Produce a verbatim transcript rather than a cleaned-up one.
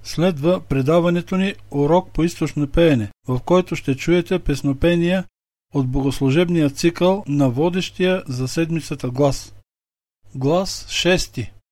Следва предаването ни Урок по източно пеене, в който ще чуете песнопения от богослужебния цикъл на водещия за седмицата глас. Глас шести.